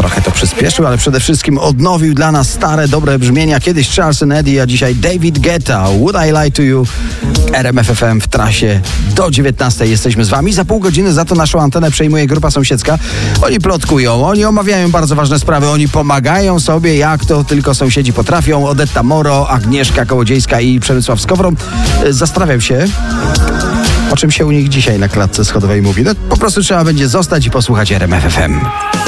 trochę to przyspieszył, ale przede wszystkim odnowił dla nas stare, dobre brzmienia. Kiedyś Charles & Eddie, a dzisiaj David Guetta. Would I Lie to You? RMF FM w trasie do 19. Jesteśmy z wami. Za pół godziny za to naszą antenę przejmuje grupa sąsiedzka. Oni plotkują, oni omawiają bardzo ważne sprawy, oni pomagają sobie, jak to tylko sąsiedzi potrafią. Odetta Moro, Agnieszka Kołodziejska i Przemysław Skowron. Zastanawiam się, o czym się u nich dzisiaj na klatce schodowej mówi. No, po prostu trzeba będzie zostać i posłuchać RMF FM.